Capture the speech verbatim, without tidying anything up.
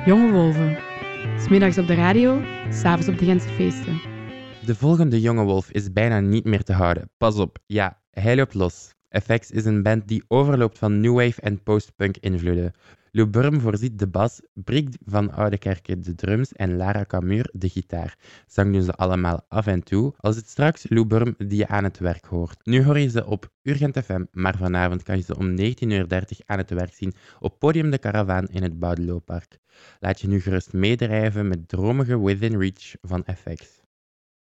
Jonge Wolven. 'S middags op de radio, 's avonds op de Gentse feesten. De volgende jonge wolf is bijna niet meer te houden. Pas op, ja, hij loopt los. F X is een band die overloopt van new wave en post-punk invloeden. Lou Burm voorziet de bas, Brik van Oudekerke de drums en Lara Camur de gitaar. Zang doen ze allemaal af en toe, als het straks Lou Burm die je aan het werk hoort. Nu hoor je ze op Urgent F M, maar vanavond kan je ze om negentien uur dertig aan het werk zien op Podium de Caravaan in het Boudelooppark. Laat je nu gerust meedrijven met dromige Within Reach van F X.